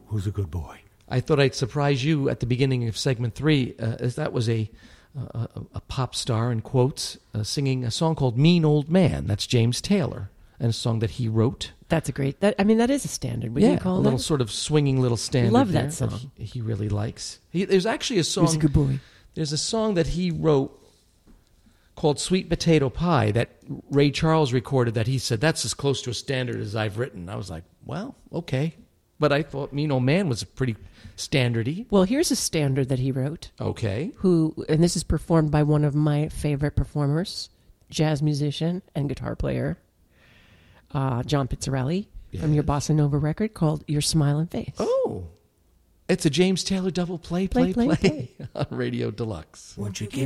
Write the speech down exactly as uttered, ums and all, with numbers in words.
who's a good boy. I thought I'd surprise you at the beginning of segment three, uh, as that was a, a, a pop star, in quotes, uh, singing a song called Mean Old Man. That's James Taylor, and a song that he wrote. That's a great, that, I mean, that is a standard. Would yeah, you call a that? little sort of swinging little standard. Love that there song. He, he really likes. He, there's actually a song. He's a good boy. There's a song that he wrote called Sweet Potato Pie that Ray Charles recorded that he said, that's as close to a standard as I've written. I was like, well, okay. But I thought Mean Old Man was pretty standardy. Well, here's a standard that he wrote. Okay. Who, and this is performed by one of my favorite performers, jazz musician and guitar player, uh, John Pizzarelli, yes. from your Bossa Nova record called Your Smiling Face. Oh. It's a James Taylor double play, play, play, play, play. on Radio Deluxe. Won't you give